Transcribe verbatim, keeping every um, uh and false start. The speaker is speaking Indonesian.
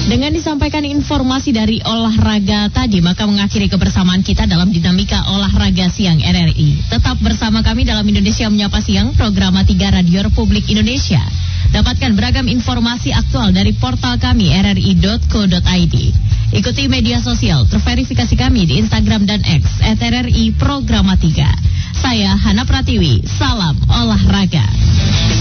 Dengan disampaikan informasi dari olahraga tadi, maka mengakhiri kebersamaan kita dalam dinamika olahraga siang R R I. Tetap bersama kami dalam Indonesia Menyapa Siang, program tiga Radio Republik Indonesia. Dapatkan beragam informasi aktual dari portal kami r r i dot co dot i d. Ikuti media sosial terverifikasi kami di Instagram dan X at R R I Programa tiga. Saya Hana Pratiwi, salam olahraga.